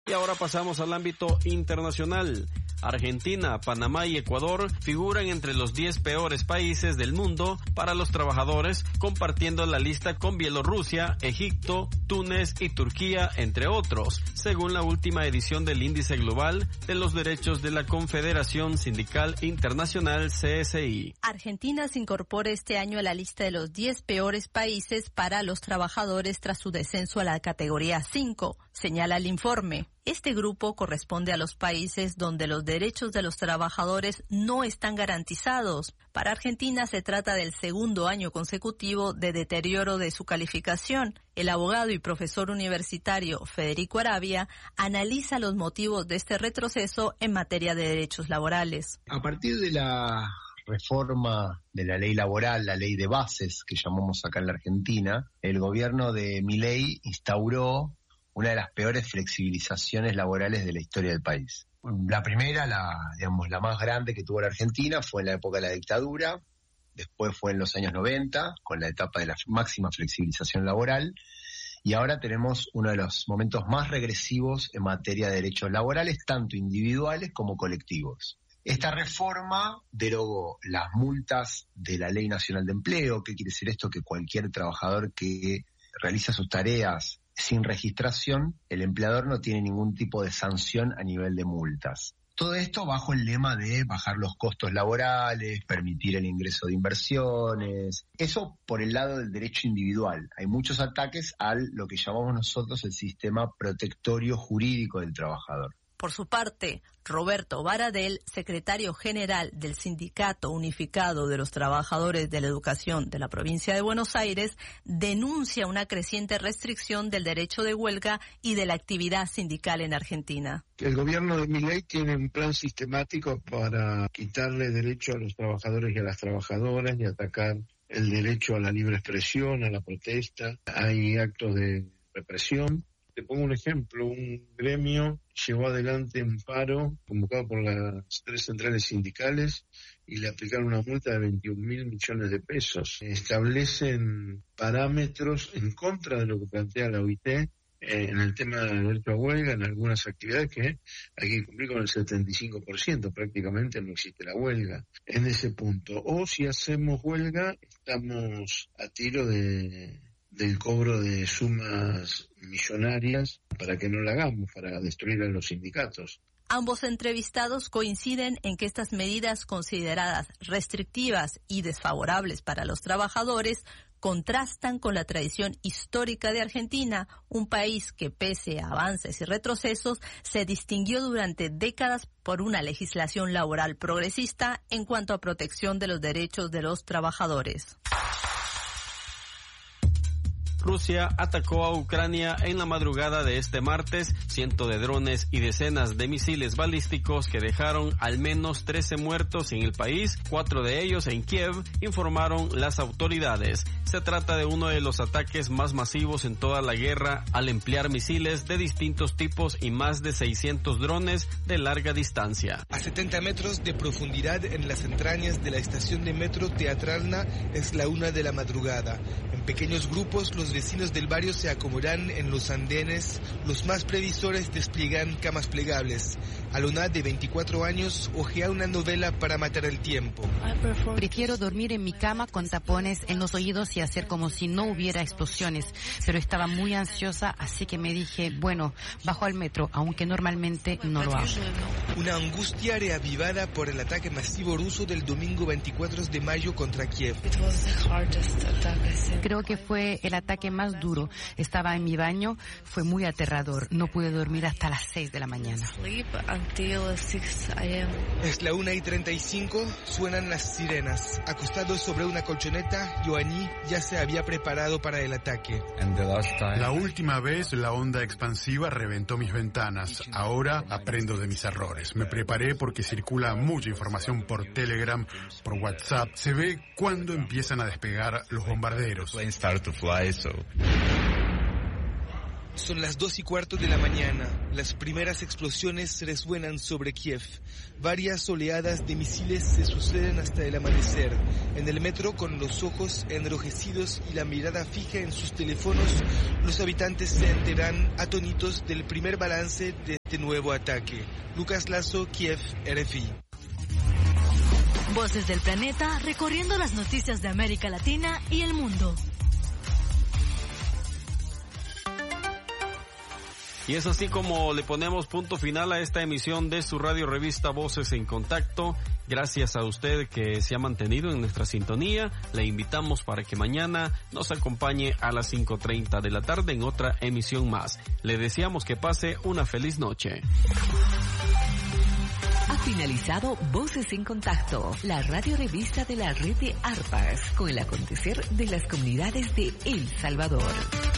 Y ahora pasamos al ámbito internacional. Argentina, Panamá y Ecuador figuran entre los 10 peores países del mundo para los trabajadores, compartiendo la lista con Bielorrusia, Egipto, Túnez y Turquía, entre otros, según la última edición del Índice Global de los Derechos de la Confederación Sindical Internacional, CSI. Argentina se incorpora este año a la lista de los 10 peores países para los trabajadores tras su descenso a la categoría 5, señala el informe. Este grupo corresponde a los países donde los derechos de los trabajadores no están garantizados. Para Argentina se trata del segundo año consecutivo de deterioro de su calificación. El abogado y profesor universitario Federico Arabia analiza los motivos de este retroceso en materia de derechos laborales. A partir de la reforma de la ley laboral, la ley de bases que llamamos acá en la Argentina, el gobierno de Milei instauró una de las peores flexibilizaciones laborales de la historia del país. La primera, la más grande que tuvo la Argentina, fue en la época de la dictadura, después fue en los años 90, con la etapa de la máxima flexibilización laboral, y ahora tenemos uno de los momentos más regresivos en materia de derechos laborales, tanto individuales como colectivos. Esta reforma derogó las multas de la Ley Nacional de Empleo. ¿Qué quiere decir esto? Que cualquier trabajador que realiza sus tareas sin registración, el empleador no tiene ningún tipo de sanción a nivel de multas. Todo esto bajo el lema de bajar los costos laborales, permitir el ingreso de inversiones. Eso por el lado del derecho individual. Hay muchos ataques a lo que llamamos nosotros el sistema protectorio jurídico del trabajador. Por su parte, Roberto Baradel, secretario general del Sindicato Unificado de los Trabajadores de la Educación de la provincia de Buenos Aires, denuncia una creciente restricción del derecho de huelga y de la actividad sindical en Argentina. El gobierno de Milei tiene un plan sistemático para quitarle derecho a los trabajadores y a las trabajadoras y atacar el derecho a la libre expresión, a la protesta. Hay actos de represión. Te pongo un ejemplo, un gremio llevó adelante un paro convocado por las 3 centrales sindicales y le aplicaron una multa de 21.000 millones de pesos. Establecen parámetros en contra de lo que plantea la OIT en el tema del derecho a huelga, en algunas actividades que hay que cumplir con el 75%, prácticamente no existe la huelga en ese punto. O si hacemos huelga, estamos a tiro del cobro de sumas millonarias para que no la hagamos, para destruir a los sindicatos. Ambos entrevistados coinciden en que estas medidas consideradas restrictivas y desfavorables para los trabajadores contrastan con la tradición histórica de Argentina, un país que pese a avances y retrocesos se distinguió durante décadas por una legislación laboral progresista en cuanto a protección de los derechos de los trabajadores. Rusia atacó a Ucrania en la madrugada de este martes, cientos de drones y decenas de misiles balísticos que dejaron al menos 13 muertos en el país, 4 de ellos en Kiev, informaron las autoridades. Se trata de uno de los ataques más masivos en toda la guerra al emplear misiles de distintos tipos y más de 600 drones de larga distancia. A 70 metros de profundidad en las entrañas de la estación de metro Teatralna es la 1 de la madrugada. En pequeños grupos los vecinos del barrio se acomodan en los andenes, los más previsores despliegan camas plegables. Alona, de 24 años, hojea una novela para matar el tiempo. Prefiero dormir en mi cama con tapones en los oídos y hacer como si no hubiera explosiones, pero estaba muy ansiosa, así que me dije, bueno, bajo al metro, aunque normalmente no lo hago. Una angustia reavivada por el ataque masivo ruso del domingo 24 de mayo contra Kiev. Creo que fue el ataque más duro. Estaba en mi baño, fue muy aterrador. No pude dormir hasta las 6 de la mañana. Es la 1:35, suenan las sirenas. Acostado sobre una colchoneta, Ioanni ya se había preparado para el ataque. La última vez la onda expansiva reventó mis ventanas. Ahora aprendo de mis errores. Me preparé porque circula mucha información por Telegram, por WhatsApp. Se ve cuándo empiezan a despegar los bombarderos. Son las 2:15 de la mañana. Las primeras explosiones resuenan sobre Kiev. Varias oleadas de misiles se suceden hasta el amanecer. En el metro, con los ojos enrojecidos y la mirada fija en sus teléfonos, los habitantes se enteran atónitos del primer balance de este nuevo ataque. Lucas Lazo, Kiev, RFI. Voces del planeta recorriendo las noticias de América Latina y el mundo. Y es así como le ponemos punto final a esta emisión de su radio revista Voces en Contacto. Gracias a usted que se ha mantenido en nuestra sintonía. Le invitamos para que mañana nos acompañe a las 5:30 de la tarde en otra emisión más. Le deseamos que pase una feliz noche. Ha finalizado Voces en Contacto, la radio revista de la red de ARPAS, con el acontecer de las comunidades de El Salvador.